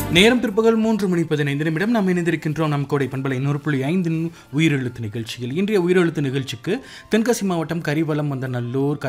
நேரம் பிற்பகல் 3:15 நாம் இணைந்திருக்கின்றோம். நம் கோடை பண்பலை 100.5 உயிரெழுத்து நிகழ்ச்சியில். இன்றைய உயிரெழுத்து நிகழ்ச்சிக்கு தென்காசி மாவட்டம் கரிவலம் வந்த நல்லூர்